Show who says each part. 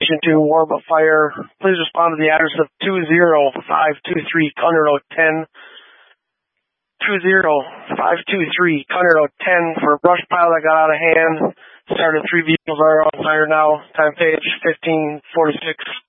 Speaker 1: Station 2, Warba Fire. Please respond to the address of 20523 Conner Road 10. 20523 Conner Road 10 for a brush pile that got out of hand. Started 3 vehicles are on fire now. Time page 1546.